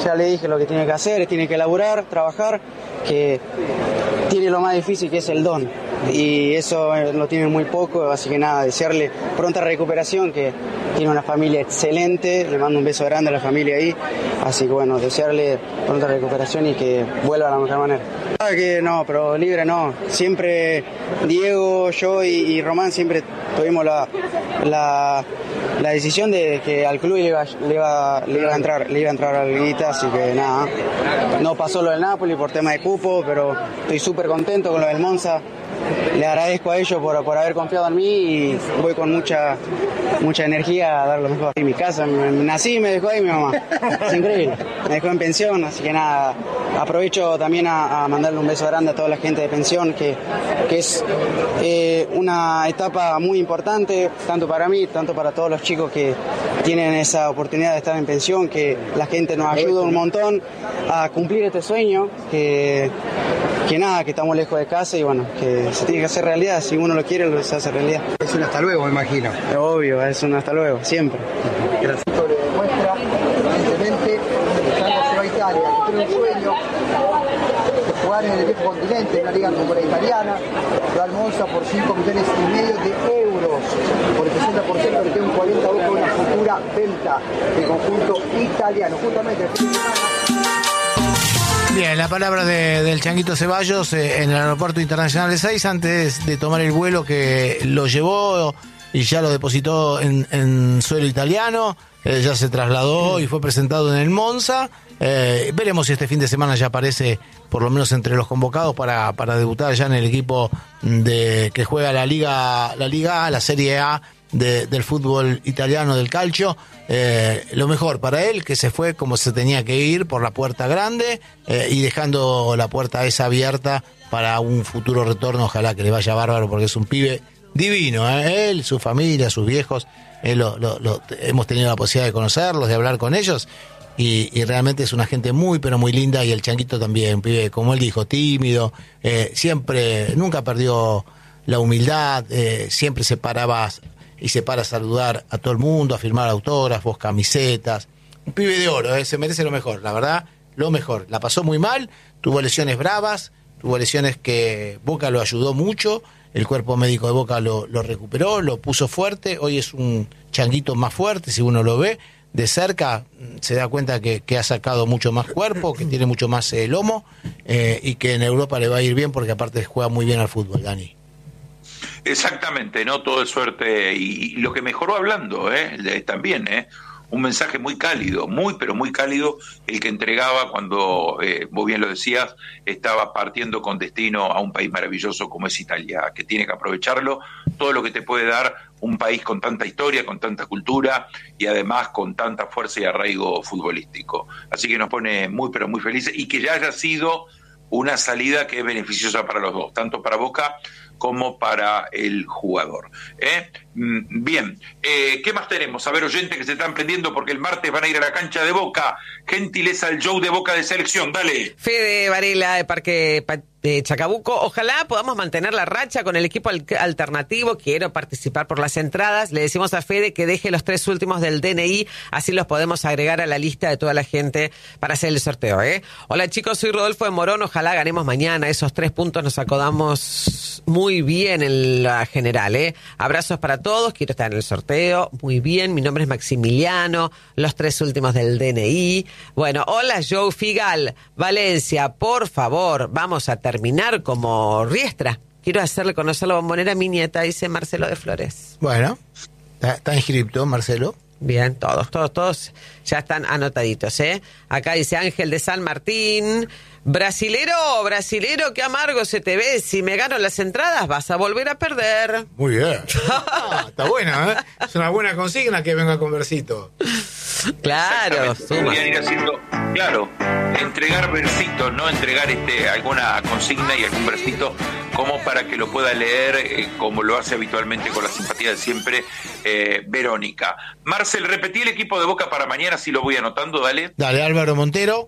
ya le dije lo que tiene que hacer, tiene que laburar, trabajar, que tiene lo más difícil que es el don. Y eso lo tiene muy poco, así que nada, desearle pronta recuperación, que tiene una familia excelente, le mando un beso grande a la familia ahí, así que bueno, desearle pronta recuperación y que vuelva a la mejor manera. Que no, pero libre no, siempre Diego, yo y Román siempre tuvimos la decisión de que al club le iba a entrar a la liguita, así que nada, no pasó lo del Napoli por tema de cupo, pero estoy súper contento con lo del Monza. Le agradezco a ellos por haber confiado en mí y voy con mucha energía a dar lo mejor. En mi casa, nací y me dejó ahí mi mamá. Es increíble. Me dejó en pensión, así que nada, aprovecho también a mandarle un beso grande a toda la gente de pensión, que es una etapa muy importante, tanto para mí, tanto para todos los chicos que tienen esa oportunidad de estar en pensión, que la gente nos ayuda un montón a cumplir este sueño, que nada, que estamos lejos de casa y bueno, que se tiene que hacer realidad. Si uno lo quiere, se hace realidad. Es un hasta luego, me imagino. Obvio, es un hasta luego, siempre. Gracias. Le demuestra, evidentemente, que Carlos se va a Italia, que tiene un sueño de jugar en el viejo continente, en la liga como la italiana, va al Monza por 5,5 millones de euros, por el 60% que tiene un 40% de una futura venta del conjunto italiano. Justamente el fin de semana. Bien, la palabra del Changuito Ceballos en el Aeropuerto Internacional de Seiza antes de tomar el vuelo que lo llevó y ya lo depositó en suelo italiano, ya se trasladó y fue presentado en el Monza. Veremos si este fin de semana ya aparece por lo menos entre los convocados para debutar ya en el equipo que juega la Liga A, la Serie A del fútbol italiano del calcio. Lo mejor para él, que se fue como se tenía que ir, por la puerta grande, y dejando la puerta esa abierta para un futuro retorno. Ojalá que le vaya bárbaro, porque es un pibe divino, él, su familia, sus viejos, hemos tenido la posibilidad de conocerlos, de hablar con ellos, y realmente es una gente muy pero muy linda. Y el Changuito también, un pibe, como él dijo, tímido, siempre, nunca perdió la humildad, siempre se paraba y se para a saludar a todo el mundo, a firmar autógrafos, camisetas. Un pibe de oro, se merece lo mejor, la verdad, lo mejor. La pasó muy mal, tuvo lesiones bravas, tuvo lesiones que Boca lo ayudó mucho, el cuerpo médico de Boca lo recuperó, lo puso fuerte. Hoy es un Changuito más fuerte, si uno lo ve de cerca, se da cuenta que ha sacado mucho más cuerpo, que tiene mucho más lomo, y que en Europa le va a ir bien, porque aparte juega muy bien al fútbol, Dani. Exactamente, no todo es suerte, y lo que mejoró hablando, también, un mensaje muy cálido, muy pero muy cálido, el que entregaba cuando, vos bien lo decías, estaba partiendo con destino a un país maravilloso como es Italia, que tiene que aprovecharlo, todo lo que te puede dar un país con tanta historia, con tanta cultura y además con tanta fuerza y arraigo futbolístico. Así que nos pone muy pero muy felices, y que ya haya sido una salida que es beneficiosa para los dos, tanto para Boca como para el jugador. Bien, ¿qué más tenemos? A ver, oyentes que se están prendiendo, porque el martes van a ir a la cancha de Boca. Gentileza al show de Boca de selección, dale. Fede Varela, de Parque Chacabuco. Ojalá podamos mantener la racha con el equipo alternativo. Quiero participar por las entradas. Le decimos a Fede que deje los 3 últimos del DNI, así los podemos agregar a la lista de toda la gente para hacer el sorteo. Hola chicos, soy Rodolfo de Morón. Ojalá ganemos mañana. Esos 3 puntos nos acomodamos muy bien en la general. Abrazos para todos. Quiero estar en el sorteo. Muy bien. Mi nombre es Maximiliano. Los 3 últimos del DNI. Bueno, hola Joe Figal. Valencia, por favor, vamos a terminar como Riestra. Quiero hacerle conocer la bombonera a mi nieta, dice Marcelo de Flores. Bueno, está inscripto, Marcelo. Bien, todos ya están anotaditos, Acá dice Ángel de San Martín. Brasilero, qué amargo se te ve. Si me gano las entradas, vas a volver a perder. Muy bien. Está bueno, Es una buena consigna que venga con versito. Claro, deberían ir haciendo, claro, entregar versitos, no entregar alguna consigna y algún versito, como para que lo pueda leer, como lo hace habitualmente con la simpatía de siempre, Verónica. Marcel, repetí el equipo de Boca para mañana, si lo voy anotando, dale. Dale, Álvaro Montero,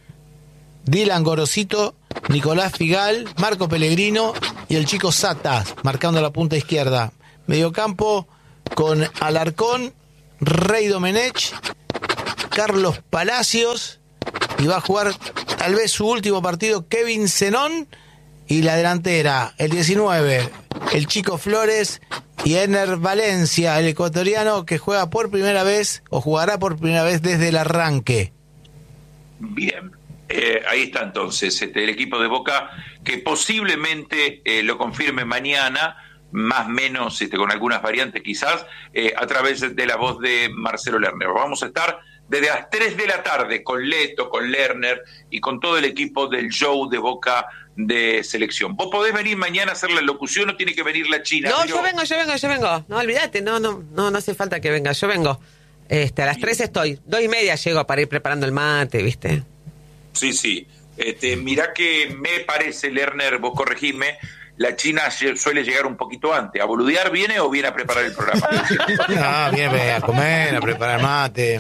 Dylan Gorosito, Nicolás Figal, Marco Pellegrino y el chico Satas, marcando la punta izquierda. Mediocampo con Alarcón, Rey Domenech, Carlos Palacios y va a jugar tal vez su último partido Kevin Zenón, y la delantera, el 19, el Chico Flores, y Ener Valencia, el ecuatoriano, que juega por primera vez, o jugará por primera vez desde el arranque. Bien, ahí está entonces el equipo de Boca, que posiblemente lo confirme mañana, más o menos con algunas variantes quizás, a través de la voz de Marcelo Lerner. Vamos a estar desde las 3 de la tarde con Leto, con Lerner y con todo el equipo del show de Boca de selección. ¿Vos podés venir mañana a hacer la locución o tiene que venir la China? No, yo vengo. No, olvídate, no hace falta que venga, yo vengo. A las 3 estoy, 2:30 llego para ir preparando el mate, ¿viste? Sí. Mirá que me parece, Lerner, vos corregime, la China suele llegar un poquito antes. ¿A boludear viene o viene a preparar el programa? Viene a comer, a preparar mate.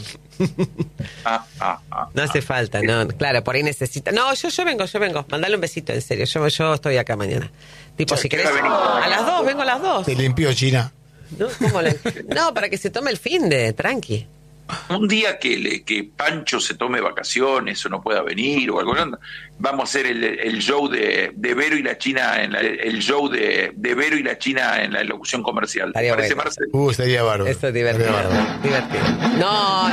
No hace falta, no, claro, por ahí necesita. No, yo vengo, mandale un besito, en serio, yo estoy acá mañana. Tipo, si querés, a las 2, vengo a las 2. Te limpió, China. No, para que se tome el fin de tranqui. Un día que Pancho se tome vacaciones o no pueda venir o algo, vamos a hacer el show de Vero y la China, el show de Vero y la China en la locución comercial. ¿Te parece, bueno. Marcelo? Estaría bárbaro. Eso es divertido. No.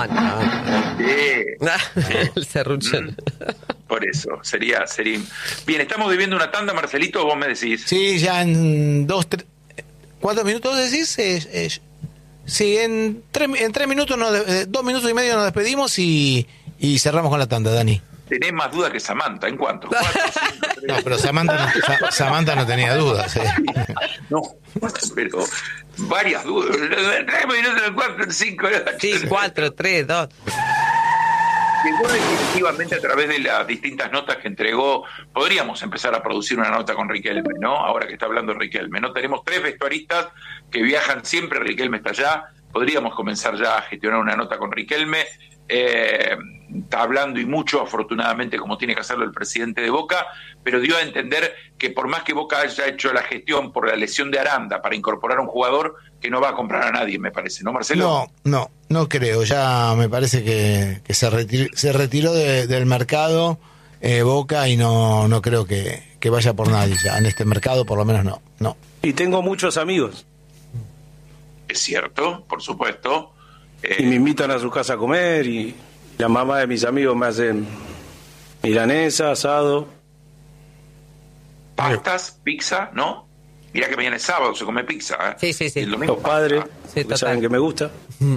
Sí. El serruchón. Por eso, sería. Bien, estamos viviendo una tanda, Marcelito, vos me decís. Sí, ya en 4 minutos decís. Sí, en 3 minutos, 2 minutos y medio nos despedimos y cerramos con la tanda, Dani. Tenés más dudas que Samantha, ¿en cuánto? 4, 5, 3. No, pero Samantha no tenía dudas. No, pero varias dudas. 3 minutos, 4, 5. Sí, 4, 3, 2. Llegó definitivamente a través de las distintas notas que entregó. Podríamos empezar a producir una nota con Riquelme, ¿no? Ahora que está hablando Riquelme, ¿no? Tenemos 3 vestuaristas que viajan siempre, Riquelme está allá. Podríamos comenzar ya a gestionar una nota con Riquelme. Está hablando y mucho, afortunadamente, como tiene que hacerlo el presidente de Boca, pero dio a entender que por más que Boca haya hecho la gestión por la lesión de Aranda para incorporar a un jugador, que no va a comprar a nadie, me parece, ¿no, Marcelo? No creo. Ya me parece que se retiró del mercado Boca y no creo que vaya por nadie ya. En este mercado, por lo menos, no. Y tengo muchos amigos. Es cierto, por supuesto. Y me invitan a su casa a comer y la mamá de mis amigos me hacen milanesa, asado. Pastas, pizza, ¿no? Mirá que mañana es sábado, se come pizza, ¿eh? Sí. El domingo, Los padres Sí, saben que me gusta.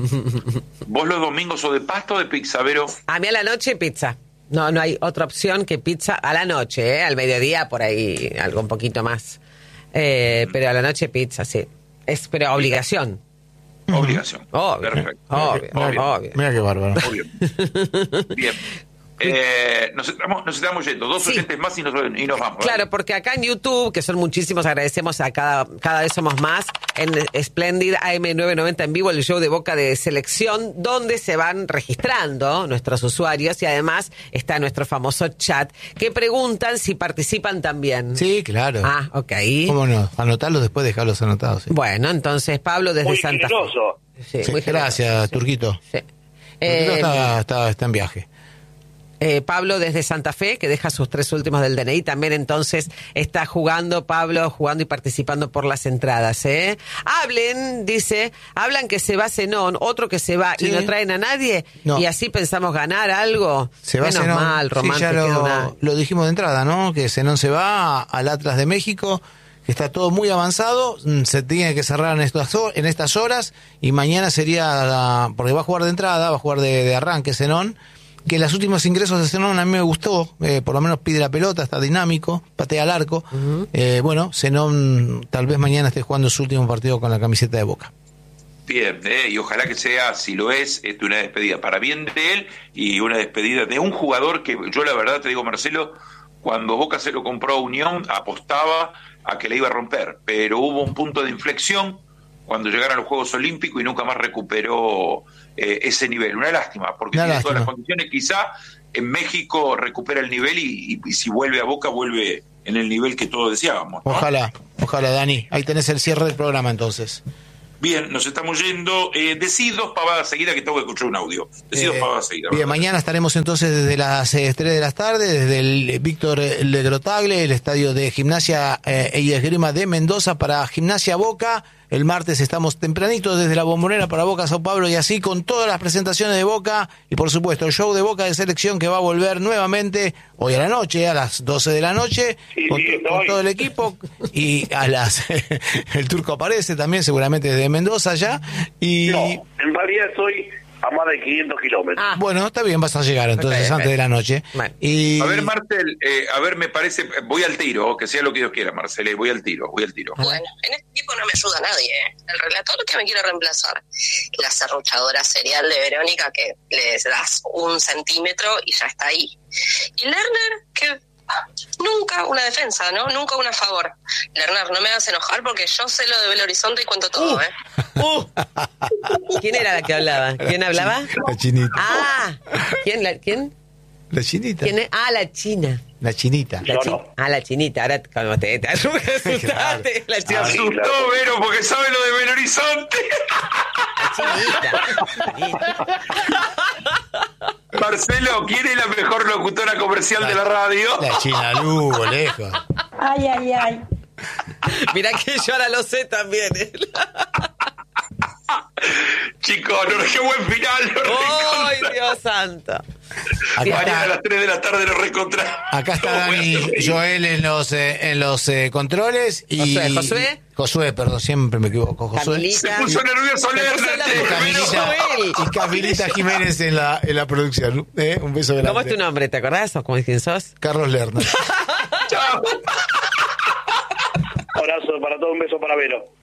¿Vos los domingos sos de pasta o de pizza, Vero? A mí a la noche pizza. No hay otra opción que pizza a la noche, ¿eh? Al mediodía por ahí algo un poquito más. Pero a la noche pizza, sí. Pero obligación. Obligación. Obvio. Perfecto. Obvio. Mira qué bárbaro. Obvio. Bien. Nos estamos yendo. 2 oyentes más y nos vamos. Claro, porque acá en YouTube, que son muchísimos, agradecemos a cada vez somos más, en Splendid AM990 en vivo, el show de Boca de selección, donde se van registrando nuestros usuarios y además está nuestro famoso chat, que preguntan si participan también. Sí, claro. Ah, ok. ¿Cómo no? Anotarlos después, dejarlos anotados. Sí. Bueno, entonces Pablo desde Muy Santa Fe. generoso. Sí, muy gracias, generoso. Turquito. Sí. Turquito está en viaje. Pablo desde Santa Fe, que deja sus 3 últimos del DNI, también entonces está jugando y participando por las entradas, ¿eh? Hablan que se va Zenón, otro que se va y no traen a nadie, y así pensamos ganar algo. Se va Menos Zenón. mal, Román, sí, ya lo dijimos de entrada, ¿no? Que Zenón se va al Atlas de México, que está todo muy avanzado, se tiene que cerrar en estas horas, y mañana sería, porque va a jugar de entrada, va a jugar de arranque Zenón, que los últimos ingresos de Zenón a mí me gustó, por lo menos pide la pelota, está dinámico, patea al arco. Bueno, Zenón tal vez mañana esté jugando su último partido con la camiseta de Boca. Bien, y ojalá que sea, si lo es, una despedida para bien de él y una despedida de un jugador que yo la verdad te digo, Marcelo, cuando Boca se lo compró a Unión apostaba a que le iba a romper, pero hubo un punto de inflexión cuando llegaron a los Juegos Olímpicos y nunca más recuperó ese nivel. Una lástima, porque tiene todas las condiciones. Quizá en México recupera el nivel y si vuelve a Boca, vuelve en el nivel que todos deseábamos, ¿no? Ojalá, Dani. Ahí tenés el cierre del programa, entonces. Bien, nos estamos yendo. Decí 2 pavadas seguidas que tengo que escuchar un audio. Decí 2 pavadas seguidas. Bien, mañana estaremos entonces desde las 3 de la tarde, desde el Víctor Legrotagle, el estadio de Gimnasia y Esgrima de Mendoza para Gimnasia Boca. El martes estamos tempranito desde la Bombonera para Boca Sao Paulo y así con todas las presentaciones de Boca y por supuesto el show de Boca de selección que va a volver nuevamente hoy a la noche, a las 12 de la noche, con todo el equipo y a las el Turco aparece también seguramente desde Mendoza ya y No, en realidad estoy a más de 500 kilómetros. bueno, está bien, vas a llegar entonces antes de la noche. Bueno. Y A ver, Marcel, me parece, voy al tiro, que sea lo que Dios quiera, Marcel, voy al tiro. Bueno, en este equipo no me ayuda nadie. El relator que me quiere reemplazar, la serruchadora serial de Verónica, que le das 1 centímetro y ya está ahí. Y Lerner, que nunca una defensa, ¿no? Nunca una a favor. Lerner, no me hagas enojar porque yo sé lo de Belo Horizonte y cuento todo, ¿Quién era la que hablaba? ¿Quién hablaba? la chinita. Ah, ¿quién? La chinita. ¿Quién es? Ah, la china. La chinita. La chinita. Ahora cuando te asustaste, Claro. la Se china. asustó, Vero, porque sabe lo de Belo Horizonte. La chinita. Marcelo, ¿quién es la mejor locutora comercial de la radio? La China Lugo, lejos. Ay, ay, ay. Mirá que yo ahora lo sé también. Chicos, qué buen final. ¡Ay, Dios santo! Mañana a las 3 de la tarde lo reencontramos. Acá está Dani Joel en los controles y Josué, perdón, siempre me equivoco. Josué. Camilita. Se puso nervioso Y Camilita Jiménez en la producción. Un beso grande. ¿Cómo es tu nombre? ¿Te acordás? ¿O cómo quién sos? Carlos Lerner. Chao. Abrazo para todos, un beso para Vero.